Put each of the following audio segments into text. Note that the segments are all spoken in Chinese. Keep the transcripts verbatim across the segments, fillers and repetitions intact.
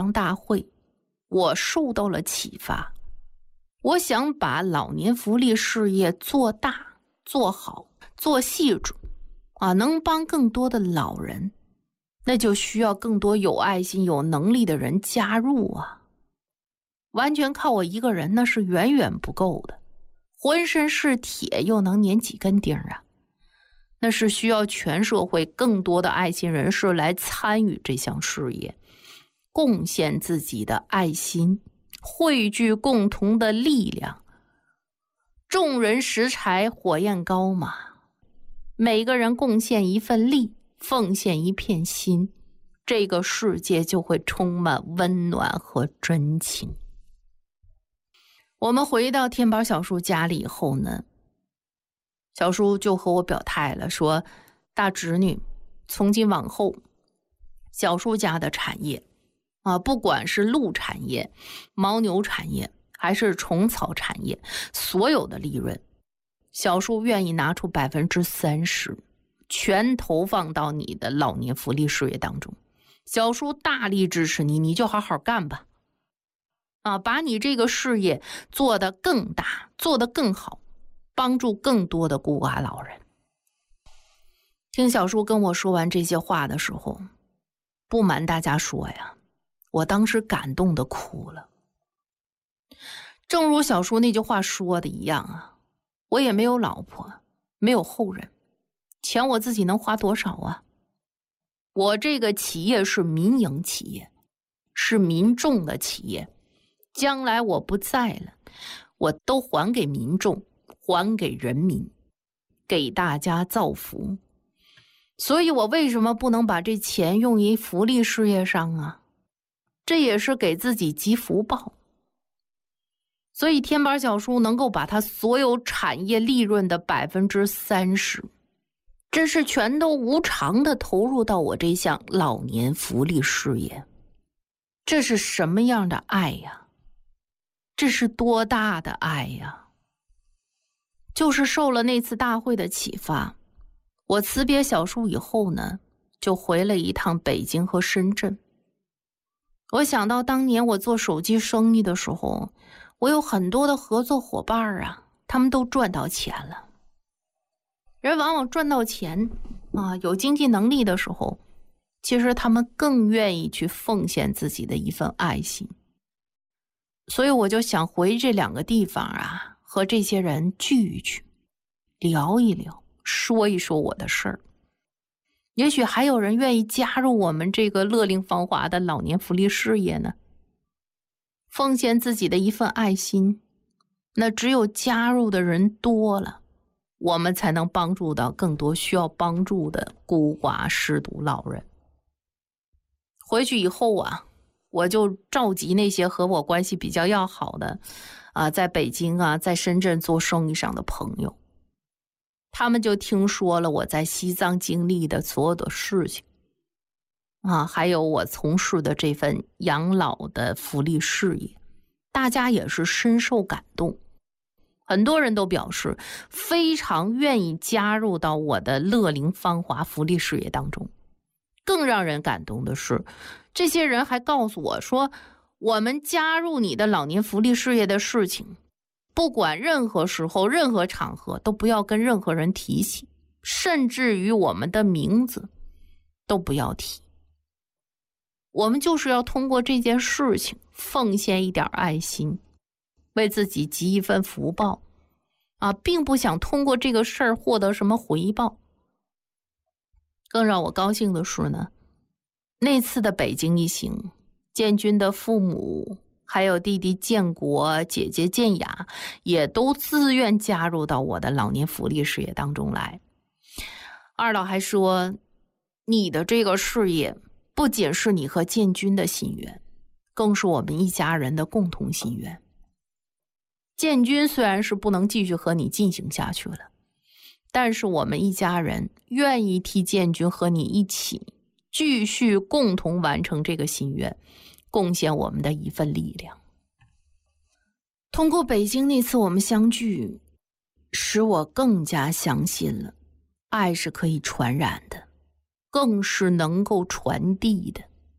场大会，我受到了启发。我想把老年福利事业做大、做好、做细致啊，能帮更多的老人，那就需要更多有爱心、有能力的人加入啊。完全靠我一个人那是远远不够的，浑身是铁又能粘几根钉啊？那是需要全社会更多的爱心人士来参与这项事业，贡献自己的爱心，汇聚共同的力量。众人拾柴火焰高嘛，每个人贡献一份力，奉献一片心，这个世界就会充满温暖和真情。我们回到天宝小叔家里以后呢，小叔就和我表态了，说大侄女，从今往后小叔家的产业啊，不管是鹿产业、牦牛产业还是虫草产业，所有的利润小叔愿意拿出百分之三十全投放到你的老年福利事业当中。小叔大力支持你，你就好好干吧啊，把你这个事业做得更大，做得更好，帮助更多的孤寡老人。听小叔跟我说完这些话的时候，不瞒大家说呀，我当时感动的哭了。正如小叔那句话说的一样啊，我也没有老婆，没有后人，钱我自己能花多少啊？我这个企业是民营企业，是民众的企业，将来我不在了，我都还给民众，还给人民，给大家造福。所以我为什么不能把这钱用于福利事业上啊？这也是给自己积福报。所以天宝小叔能够把他所有产业利润的百分之三十，真是全都无偿的投入到我这项老年福利事业。这是什么样的爱呀？这是多大的爱呀！就是受了那次大会的启发，我辞别小叔以后呢，就回了一趟北京和深圳。我想到当年我做手机生意的时候，我有很多的合作伙伴啊，他们都赚到钱了。人往往赚到钱啊，有经济能力的时候，其实他们更愿意去奉献自己的一份爱心。所以我就想回这两个地方啊，和这些人聚一聚，聊一聊，说一说我的事儿。也许还有人愿意加入我们这个乐龄芳华的老年福利事业呢。奉献自己的一份爱心，那只有加入的人多了，我们才能帮助到更多需要帮助的孤寡失独老人。回去以后啊，我就召集那些和我关系比较要好的啊，在北京啊，在深圳做生意上的朋友，他们就听说了我在西藏经历的所有的事情啊，还有我从事的这份养老的福利事业，大家也是深受感动。很多人都表示非常愿意加入到我的乐龄芳华福利事业当中。更让人感动的是，这些人还告诉我说，我们加入你的老年福利事业的事情，不管任何时候、任何场合，都不要跟任何人提起，甚至于我们的名字都不要提。我们就是要通过这件事情奉献一点爱心，为自己积一份福报啊，并不想通过这个事儿获得什么回报。更让我高兴的是呢，那次的北京一行，建军的父母还有弟弟建国、姐姐建雅也都自愿加入到我的老年福利事业当中来。二老还说，你的这个事业不仅是你和建军的心愿，更是我们一家人的共同心愿。建军虽然是不能继续和你进行下去了，但是我们一家人愿意替建军和你一起继续共同完成这个心愿，贡献我们的一份力量。通过北京那次我们相聚，使我更加相信了爱是可以传染的，更是能够传递的，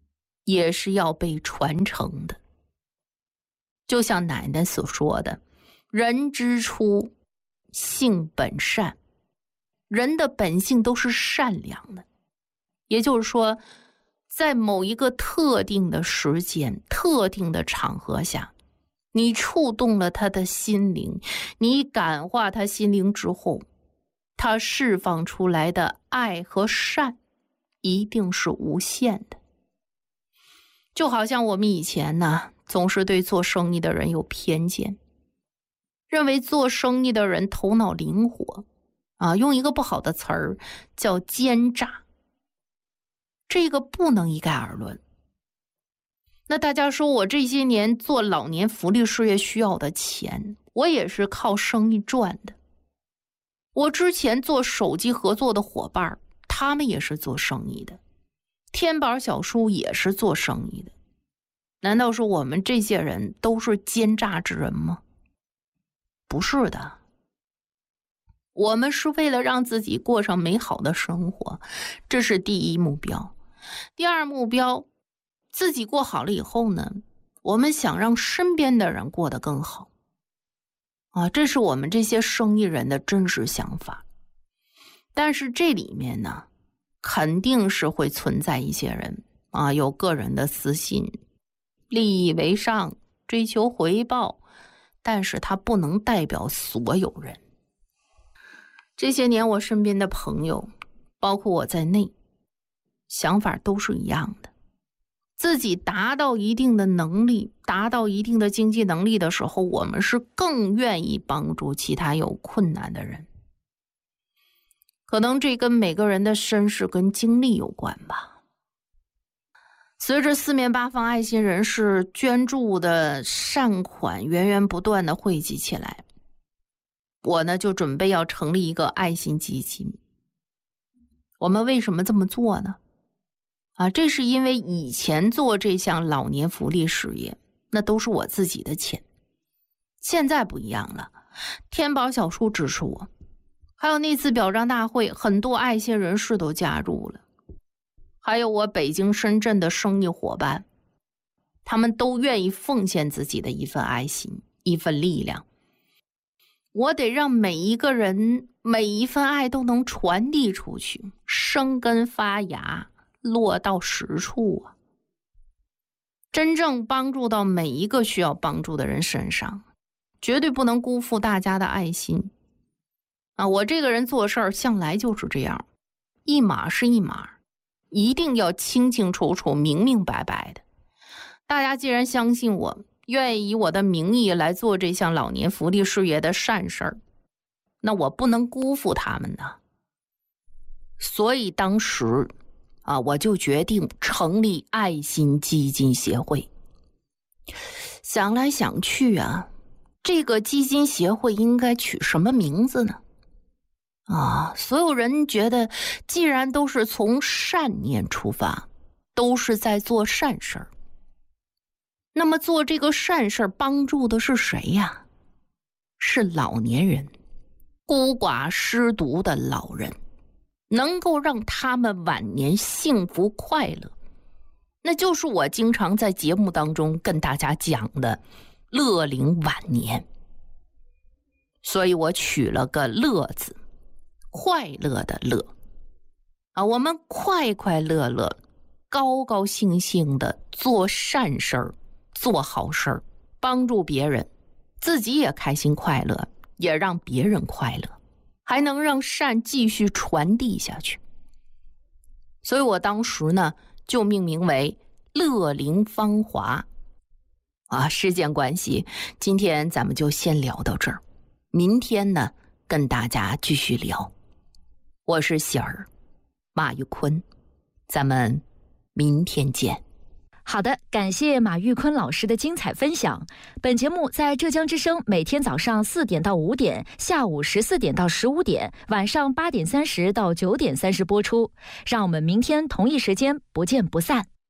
也是要被传承的。就像奶奶所说的，人之初性本善，人的本性都是善良的。也就是说，在某一个特定的时间、特定的场合下，你触动了他的心灵，你感化他心灵之后，他释放出来的爱和善一定是无限的。就好像我们以前呢，总是对做生意的人有偏见，认为做生意的人头脑灵活啊，用一个不好的词儿叫奸诈，这个不能一概而论。那大家说我这些年做老年福利事业需要的钱，我也是靠生意赚的。我之前做手机合作的伙伴，他们也是做生意的，天宝小叔也是做生意的。难道说我们这些人都是奸诈之人吗？不是的，我们是为了让自己过上美好的生活，这是第一目标。第二目标，自己过好了以后呢，我们想让身边的人过得更好啊，这是我们这些生意人的真实想法。但是这里面呢，肯定是会存在一些人啊，有个人的私心，利益为上，追求回报，但是他不能代表所有人。这些年我身边的朋友，包括我在内，想法都是一样的。自己达到一定的能力，达到一定的经济能力的时候，我们是更愿意帮助其他有困难的人。可能这跟每个人的身世跟经历有关吧。随着四面八方爱心人士捐助的善款源源不断的汇集起来，我呢就准备要成立一个爱心基金。我们为什么这么做呢？啊，这是因为以前做这项老年福利事业，那都是我自己的钱。现在不一样了，天宝小叔支持我，还有那次表彰大会，很多爱心人士都加入了，还有我北京、深圳的生意伙伴，他们都愿意奉献自己的一份爱心，一份力量。我得让每一个人，每一份爱都能传递出去，生根发芽，落到实处啊，真正帮助到每一个需要帮助的人身上，绝对不能辜负大家的爱心啊！我这个人做事儿向来就是这样，一码是一码，一定要清清楚楚、明明白白的。大家既然相信我，愿意以我的名义来做这项老年福利事业的善事儿，那我不能辜负他们呢。所以当时啊，我就决定成立爱心基金协会。想来想去啊，这个基金协会应该取什么名字呢？啊，所有人觉得，既然都是从善念出发，都是在做善事儿，那么做这个善事儿帮助的是谁呀？是老年人，孤寡失独的老人。能够让他们晚年幸福快乐，那就是我经常在节目当中跟大家讲的乐龄晚年。所以我取了个乐字，快乐的乐啊，我们快快乐乐高高兴兴的做善事儿，做好事儿，帮助别人，自己也开心快乐，也让别人快乐，还能让善继续传递下去。所以我当时呢就命名为乐龄芳华啊。时间关系，今天咱们就先聊到这儿，明天呢跟大家继续聊。我是喜儿马玉坤，咱们明天见。 好的，感谢马玉坤老师的精彩分享。本节目在浙江之声每天早上四点到五点，下午十四点到十五点，晚上八点三十到九点三十播出。让我们明天同一时间不见不散。